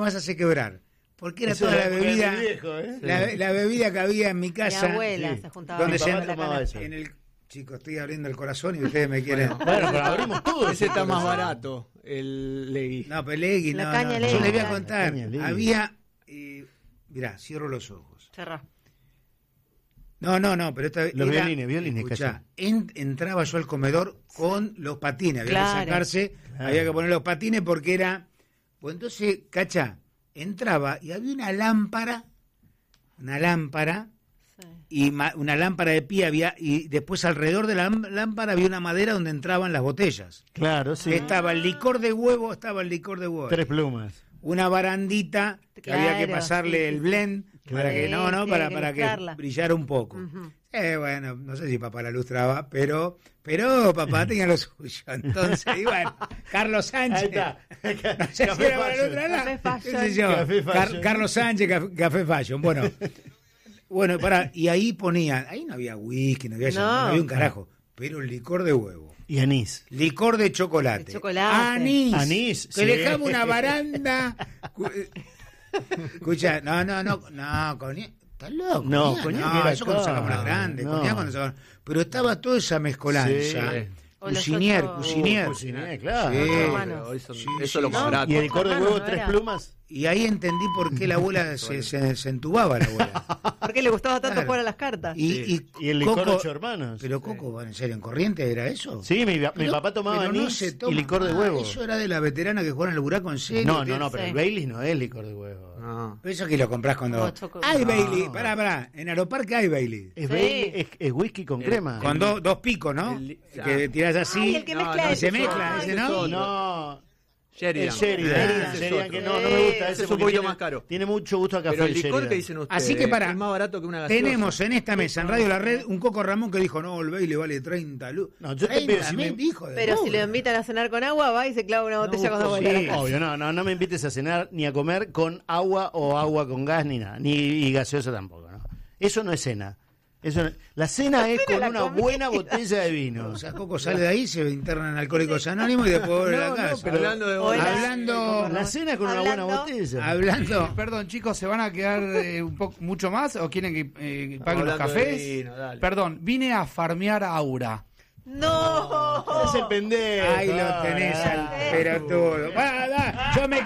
vas a hacer quebrar. Porque era Eso toda era la muy bebida, viejo, ¿eh? la bebida que había en mi casa. Mi abuela sí. se juntaba Donde con se la tomaba canasta. eso. Chicos, estoy abriendo el corazón y ustedes me quieren. Bueno, pero abrimos todo. Ese está más barato, el Legui. No, Pelegui, La no, caña no. Legui, Yo les voy a claro. contar. Caña Legui. Había. Mirá, cierro los ojos. Cerrá. No, pero esta Los era, violines, escuchá, entraba yo al comedor con los patines, había Claro. que sacarse, había que poner los patines porque era. Pues entonces, Cacha, entraba y había una lámpara, Sí. y una lámpara de pie había, y después alrededor de la lámpara había una madera donde entraban las botellas. Claro, sí. Estaba el licor de huevo, 3 plumas. una barandita que Claro, había que pasarle sí, el sí, blend para Sí, que sí, para que mezclarla. brillara un poco. Ujú. Bueno, no sé si papá la lustraba, pero papá tenía lo suyo. Entonces, y bueno, Carlos Sánchez. Ahí está. No sé si era para lustrarla, Café Fashion. qué sé yo. Café Fashion. Carlos Sánchez, Café Fashion. Bueno, y ahí ponían, ahí no había whisky, no había un carajo, pero el licor de huevo. Y anís. Licor de chocolate. De chocolate. Anís. Anís, Que sí. dejaba una baranda. Escucha, coñac. ¿Estás loco? No, coñac era eso cuando acá. sacamos las grandes. No. Coñac cuando sacamos. Pero estaba toda esa mezcolanza. Sí. O los Cuisinier, otros- Cociné, claro. Sí. Hermano. Pero eso Sí, es sí, lo sí. más barato. Y el licor de Hermano, huevo, ¿no 3 era? plumas. Y ahí entendí por qué la abuela se entubaba, la abuela. ¿Por qué le gustaba tanto Claro. jugar a las cartas? Y el licor de Coco- 8 hermanos. Pero Coco, ¿en serio, en Corriente era eso? Sí, mi Pero- papá tomaba pero no anís se toma. y licor de huevo. Eso era de la veterana que juega en el Buraco, en serio. No, pero Sí. el Baileys no es licor de huevo. No. Eso que lo comprás cuando. No, choco- Hay no. Bailey, pará. En Aeroparque hay Bailey. Es, Sí. Baileys, es whisky con crema. Con dos picos, ¿no? Que tirás así. Ay, el que mezcla y se eso. mezcla, Ay, ese no. No, Sheridan. el Sheridan. Ah, El ese Sheridan es que otro. no me gusta. Ese Ese es un porque poquito tiene- más caro. Tiene mucho gusto a café. Pero el licor Sheridan. que dicen ustedes Así que para- es más barato que una gaseosa. Tenemos en esta mesa, en Radio La Red, un Coco Ramón que dijo: no, el Bailey vale 30 lucas. No, yo te 30 pido, si me- hijo de Pero si puta. lo invitan a cenar con agua, va y se clava una botella con agua. sí. en la casa. Obvio, no me invites a cenar ni a comer con agua o agua con gas ni nada, ni y gaseosa tampoco, ¿no? Eso no es cena. La cena es con la una comida. buena botella de vino. O sea, Coco sale de ahí, se interna en Alcohólicos Anónimos y después vuelve a la casa. pero- Hablando de Hola. Hablando- La cena es con una buena Hablando- botella. Hablando. Perdón, chicos, ¿se van a quedar un poco mucho más o quieren que paguen los Hablando de cafés? vino, dale. Perdón, vine a farmear a Aura. ¡No! Es el pendejo. Ahí lo tenés al pelotudo. Yo me